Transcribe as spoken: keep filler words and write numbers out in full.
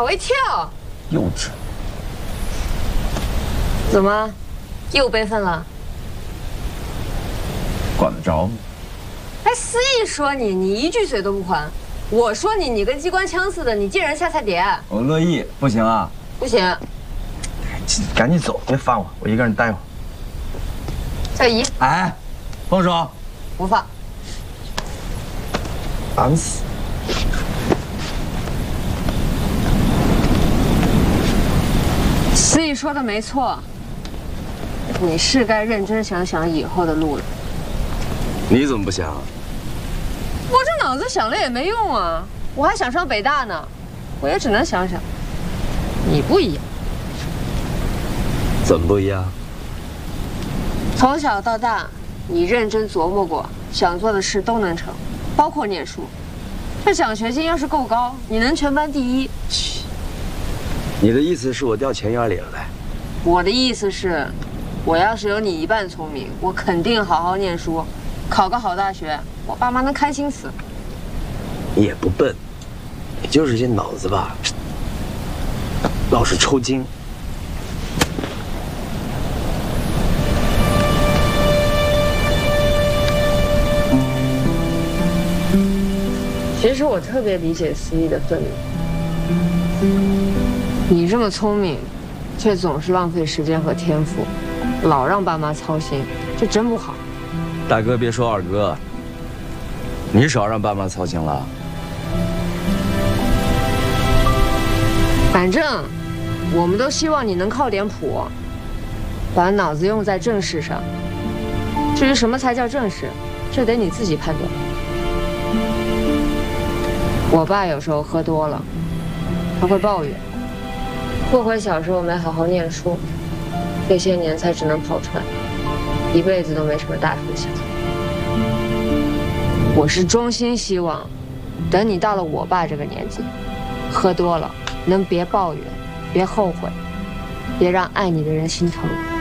我一跳。 幼稚。 怎么，又悲愤了？ 管得着吗？ 哎，司仪说你，你一句嘴都不还；我说你，你跟机关枪似的，你见人下菜碟。 我乐意，不行啊？ 不行。 赶紧走，别烦我，我一个人待会儿。 小姨， 哎，放手。 不放。 烦死。 司仪说的没错，你是该认真想想以后的路了。 你怎么不想？ 我这脑子想了也没用啊，我还想上北大呢，我也只能想想。你不一样。 怎么不一样？ 从小到大，你认真琢磨过，想做的事都能成，包括念书。这奖学金要是够高，你能全班第一。 你的意思是我掉钱眼里了呗？ 我的意思是，我要是有你一半聪明，我肯定好好念书，考个好大学，我爸妈能开心死。 你也不笨，你就是这脑子吧，老是抽筋。 其实我特别理解司仪的愤怒。你这么聪明，却总是浪费时间和天赋，老让爸妈操心，这真不好。 大哥别说二哥，你少让爸妈操心了。 反正我们都希望你能靠点谱，把脑子用在正事上。至于什么才叫正事，这得你自己判断。我爸有时候喝多了，他会抱怨，后悔小时候没好好念书，这些年才只能跑船，一辈子都没什么大出息。我是衷心希望，等你到了我爸这个年纪，喝多了能别抱怨，别后悔，别让爱你的人心疼。